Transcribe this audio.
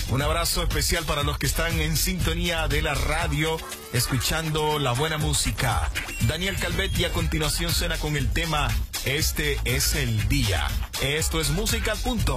Un abrazo especial para los que están en sintonía de la radio, escuchando la buena música. Daniel Calvetti a continuación suena con el tema Este es el Día. Esto es Música al Punto.